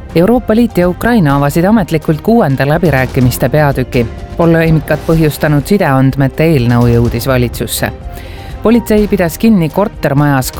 Euroopa Liit ja Ukraina avasid ametlikult 6. läbirääkimiste peatüki. Poleemikat põhjustanud sideandmete eelnõu jõudis valitsusse. Politsei pidas kinni kortermajas